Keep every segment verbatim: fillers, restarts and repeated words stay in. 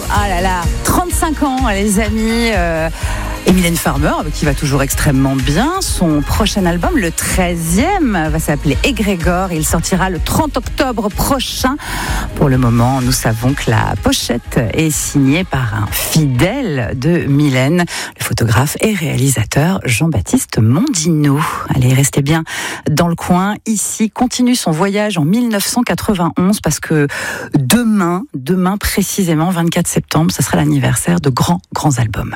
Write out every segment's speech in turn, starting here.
Ah là là, trente-cinq ans, les amis. Euh, et Mylène Farmer, qui va toujours extrêmement bien. Son prochain album, le treizième, va s'appeler Égrégore. Il sortira le trente octobre prochain. Pour le moment, nous savons que la pochette est signée par un fidèle de Mylène, le photographe et réalisateur Jean-Baptiste Mondino. Allez, restez bien dans le coin. Ici, continue son voyage en mille neuf cent quatre-vingt-onze parce que demain, demain précisément, vingt-quatre septembre, ce sera l'anniversaire de grands, grands albums.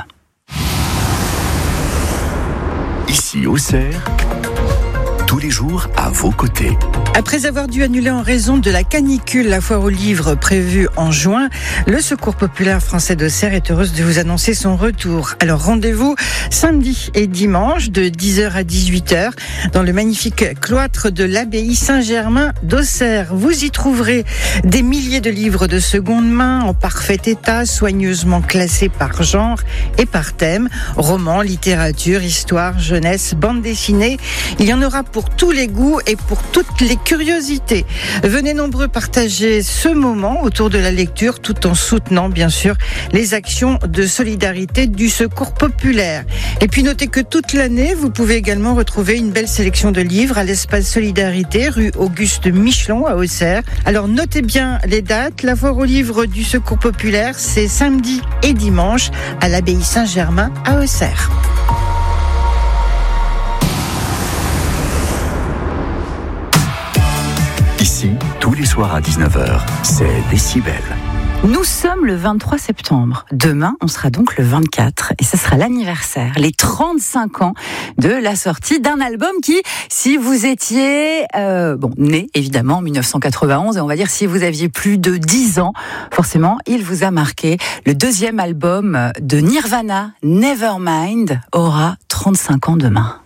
Ici, Auxerre, tous les jours à vos côtés. Après avoir dû annuler en raison de la canicule la foire aux livres prévue en juin, le Secours populaire français d'Auxerre est heureuse de vous annoncer son retour. Alors rendez-vous samedi et dimanche de dix heures à dix-huit heures dans le magnifique cloître de l'abbaye Saint-Germain d'Auxerre. Vous y trouverez des milliers de livres de seconde main en parfait état, soigneusement classés par genre et par thème. Romans, littérature, histoire, jeunesse, bande dessinée. Il y en aura pour tous les goûts et pour toutes les curiosités. Venez nombreux partager ce moment autour de la lecture tout en soutenant bien sûr les actions de solidarité du Secours populaire. Et puis notez que toute l'année, vous pouvez également retrouver une belle sélection de livres à l'espace Solidarité, rue Auguste Michelon à Auxerre. Alors notez bien les dates. La foire aux livres du Secours populaire, c'est samedi et dimanche à l'abbaye Saint-Germain à Auxerre. Ici, tous les soirs à dix-neuf heures, c'est Décibel. Nous sommes le vingt-trois septembre. Demain, on sera donc le vingt-quatre et ce sera l'anniversaire, les trente-cinq ans de la sortie d'un album qui, si vous étiez euh, bon né évidemment en mille neuf cent quatre-vingt-onze et on va dire si vous aviez plus de dix ans, forcément, il vous a marqué. Le deuxième album de Nirvana, Nevermind, aura trente-cinq ans demain.